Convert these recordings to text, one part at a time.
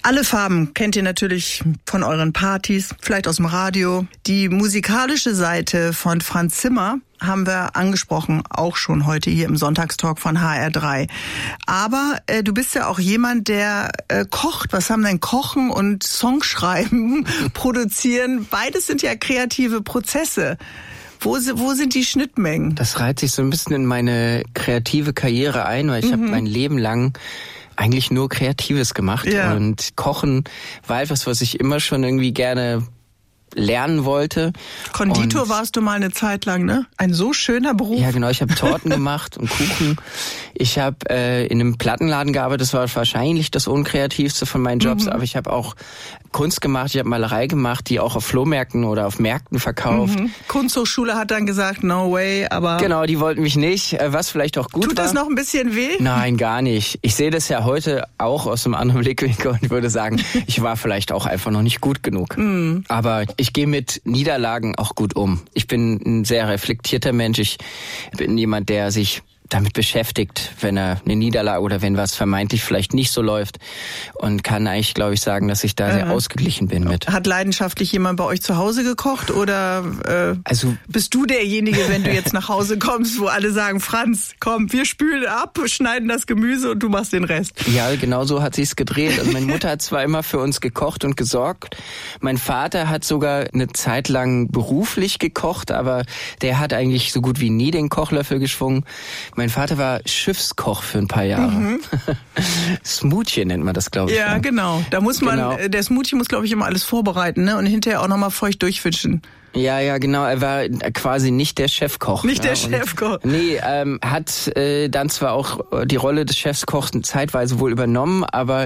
Alle Farben kennt ihr natürlich von euren Partys, vielleicht aus dem Radio. Die musikalische Seite von Franz Zimmer haben wir angesprochen, auch schon heute hier im Sonntagstalk von HR3. Aber du bist ja auch jemand, der kocht. Was haben denn Kochen und Songschreiben, Produzieren? Beides sind ja kreative Prozesse. Wo sind die Schnittmengen? Das reiht sich so ein bisschen in meine kreative Karriere ein, weil ich habe mein Leben lang eigentlich nur Kreatives gemacht. Ja. Und Kochen war etwas, was ich immer schon irgendwie gerne lernen wollte. Konditor warst du mal eine Zeit lang, ne? Ein so schöner Beruf. Ja, genau. Ich habe Torten gemacht und Kuchen. Ich habe in einem Plattenladen gearbeitet. Das war wahrscheinlich das unkreativste von meinen Jobs. Aber ich habe auch Kunst gemacht. Ich habe Malerei gemacht, die auch auf Flohmärkten oder auf Märkten verkauft. Kunsthochschule hat dann gesagt, no way, aber... Genau, die wollten mich nicht, was vielleicht auch gut war. Tut das noch ein bisschen weh? Nein, gar nicht. Ich sehe das ja heute auch aus einem anderen Blickwinkel und würde sagen, ich war vielleicht auch einfach noch nicht gut genug. Aber ich gehe mit Niederlagen auch gut um. Ich bin ein sehr reflektierter Mensch. Ich bin jemand, der sich damit beschäftigt, wenn er eine Niederlage oder wenn was vermeintlich vielleicht nicht so läuft, und kann eigentlich, glaube ich, sagen, dass ich da sehr ausgeglichen bin mit. Hat leidenschaftlich jemand bei euch zu Hause gekocht oder also bist du derjenige, wenn du jetzt nach Hause kommst, wo alle sagen, Franz, komm, wir spülen ab, schneiden das Gemüse und du machst den Rest? Ja, genau so hat sich's gedreht. Also meine Mutter hat zwar immer für uns gekocht und gesorgt, mein Vater hat sogar eine Zeit lang beruflich gekocht, aber der hat eigentlich so gut wie nie den Kochlöffel geschwungen. Mein Vater war Schiffskoch für ein paar Jahre. Smoothie nennt man das, glaube ich. Ja, genau. Da muss man, der Smoothie muss, glaube ich, immer alles vorbereiten, ne? Und hinterher auch nochmal feucht durchfischen. Ja, genau. Er war quasi nicht der Chefkoch. Nicht der Chefkoch. Nee, hat dann zwar auch die Rolle des Chefkochs zeitweise wohl übernommen, aber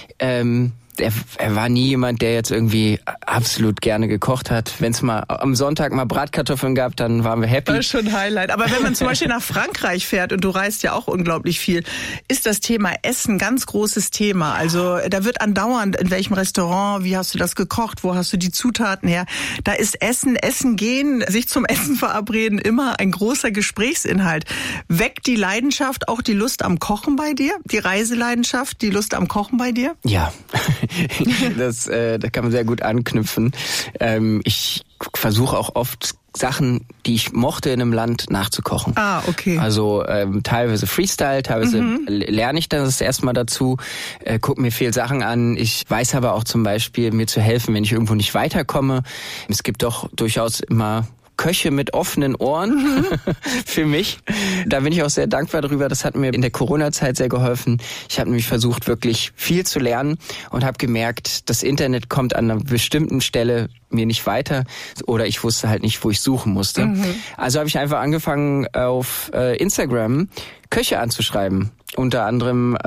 er war nie jemand, der jetzt irgendwie absolut gerne gekocht hat. Wenn es mal am Sonntag mal Bratkartoffeln gab, dann waren wir happy. Das ist schon ein Highlight. Aber wenn man zum Beispiel nach Frankreich fährt, und du reist ja auch unglaublich viel, ist das Thema Essen ganz großes Thema. Also da wird andauernd, in welchem Restaurant, wie hast du das gekocht, wo hast du die Zutaten her? Da ist Essen gehen, sich zum Essen verabreden, immer ein großer Gesprächsinhalt. Weckt die Leidenschaft auch die Lust am Kochen bei dir? Die Reiseleidenschaft, die Lust am Kochen bei dir? Ja. Da kann man sehr gut anknüpfen. Ich versuche auch oft Sachen, die ich mochte in einem Land, nachzukochen. Ah, okay. Also teilweise Freestyle, teilweise lerne ich das erstmal dazu, gucke mir viel Sachen an. Ich weiß aber auch zum Beispiel, mir zu helfen, wenn ich irgendwo nicht weiterkomme. Es gibt doch durchaus immer Köche mit offenen Ohren für mich. Da bin ich auch sehr dankbar drüber. Das hat mir in der Corona-Zeit sehr geholfen. Ich habe nämlich versucht, wirklich viel zu lernen und habe gemerkt, das Internet kommt an einer bestimmten Stelle mir nicht weiter oder ich wusste halt nicht, wo ich suchen musste. Also habe ich einfach angefangen, auf Instagram Köche anzuschreiben. Unter anderem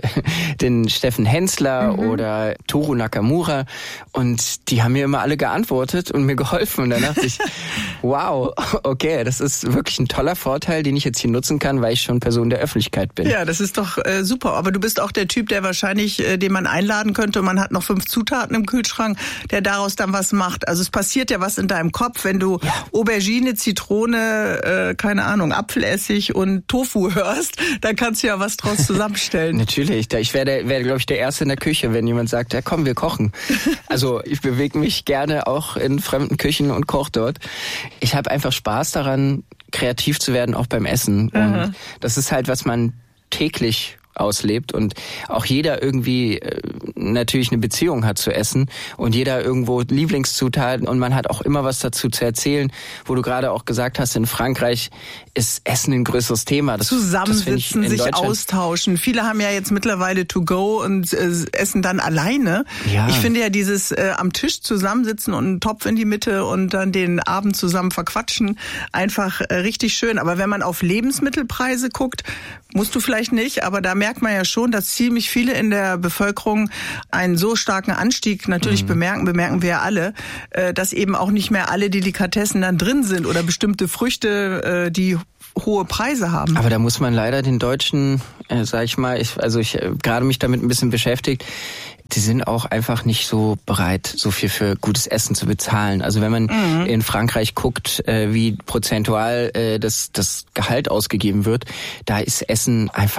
den Steffen Hensler oder Toru Nakamura, und die haben mir immer alle geantwortet und mir geholfen, und dann dachte ich, wow, okay, das ist wirklich ein toller Vorteil, den ich jetzt hier nutzen kann, weil ich schon Person der Öffentlichkeit bin. Ja, das ist doch super, aber du bist auch der Typ, der wahrscheinlich, den man einladen könnte, und man hat noch 5 Zutaten im Kühlschrank, der daraus dann was macht. Also es passiert ja was in deinem Kopf, wenn du Aubergine, Zitrone, keine Ahnung, Apfelessig und Tofu hörst, dann kannst du ja was draus zusammenstellen. Natürlich. Ich wäre glaube ich, der Erste in der Küche, wenn jemand sagt, ja komm, wir kochen. Also ich bewege mich gerne auch in fremden Küchen und koche dort. Ich habe einfach Spaß daran, kreativ zu werden, auch beim Essen. Und das ist halt, was man täglich auslebt, und auch jeder irgendwie natürlich eine Beziehung hat zu Essen und jeder irgendwo Lieblingszutaten, und man hat auch immer was dazu zu erzählen, wo du gerade auch gesagt hast, in Frankreich ist Essen ein größeres Thema. Zusammensitzen, sich austauschen. Viele haben ja jetzt mittlerweile to go und essen dann alleine. Ja. Ich finde ja dieses am Tisch zusammensitzen und einen Topf in die Mitte und dann den Abend zusammen verquatschen einfach richtig schön. Aber wenn man auf Lebensmittelpreise guckt, musst du vielleicht nicht, aber da merkt man ja schon, dass ziemlich viele in der Bevölkerung einen so starken Anstieg natürlich bemerken wir ja alle, dass eben auch nicht mehr alle Delikatessen dann drin sind oder bestimmte Früchte, die hohe Preise haben. Aber da muss man leider den Deutschen, sag ich mal, ich gerade mich damit ein bisschen beschäftigt, die sind auch einfach nicht so bereit, so viel für gutes Essen zu bezahlen. Also wenn man in Frankreich guckt, wie prozentual das Gehalt ausgegeben wird, da ist Essen einfach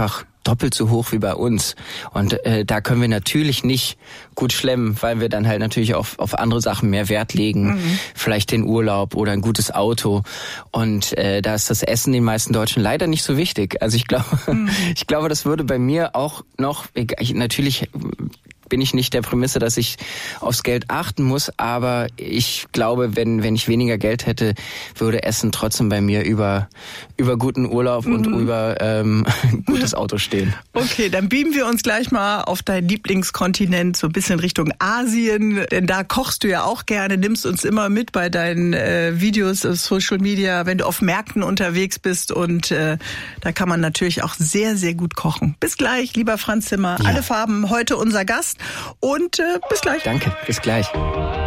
doppelt so hoch wie bei uns. Und da können wir natürlich nicht gut schlemmen, weil wir dann halt natürlich auf andere Sachen mehr Wert legen. Vielleicht den Urlaub oder ein gutes Auto. Und da ist das Essen den meisten Deutschen leider nicht so wichtig. Also ich glaube, das würde bei mir auch noch, natürlich bin ich nicht der Prämisse, dass ich aufs Geld achten muss, aber ich glaube, wenn ich weniger Geld hätte, würde Essen trotzdem bei mir über guten Urlaub und über gutes Auto stehen. Okay, dann beamen wir uns gleich mal auf deinen Lieblingskontinent, so ein bisschen Richtung Asien, denn da kochst du ja auch gerne, nimmst uns immer mit bei deinen Videos auf Social Media, wenn du auf Märkten unterwegs bist und da kann man natürlich auch sehr, sehr gut kochen. Bis gleich, lieber Franz Zimmer. Ja. Alle Farben, heute unser Gast. Und bis gleich. Danke, bis gleich.